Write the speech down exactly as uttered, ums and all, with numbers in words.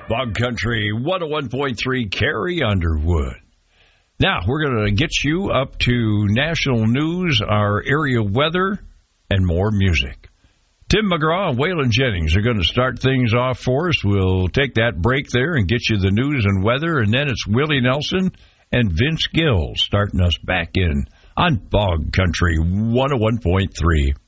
Bog Country one oh one point three, Carrie Underwood. Now, we're going to get you up to national news, our area weather, and more music. Tim McGraw and Waylon Jennings are going to start things off for us. We'll take that break there and get you the news and weather, and then it's Willie Nelson and Vince Gill starting us back in on Bog Country one oh one point three.